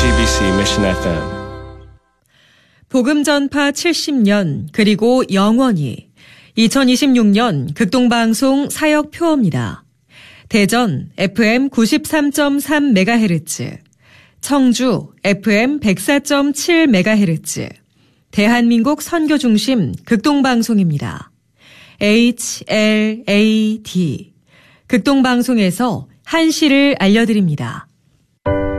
GBC Mission FM. 복음 전파 70년 그리고 영원히 2026년 극동방송 사역 표어입니다. 대전 FM 93.3MHz, 청주 FM 104.7MHz, 대한민국 선교중심 극동방송입니다. HLAD 극동방송에서 한시를 알려드립니다.